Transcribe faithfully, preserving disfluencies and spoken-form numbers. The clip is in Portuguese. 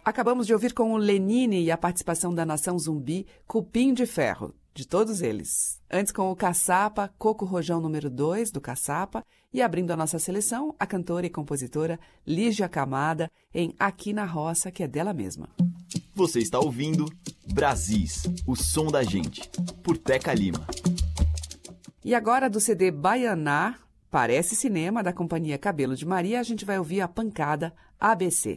Acabamos de ouvir com o Lenine e a participação da Nação Zumbi, Cupim de Ferro, de todos eles. Antes com o Caçapa, Coco Rojão número dois, do Caçapa, e abrindo a nossa seleção, a cantora e compositora Lígia Camada, em Aqui na Roça, que é dela mesma. Você está ouvindo Brasis, o som da gente, por Teca Lima. E agora do C D Baianá, Parece Cinema, da companhia Cabelo de Maria, a gente vai ouvir a pancada A B C.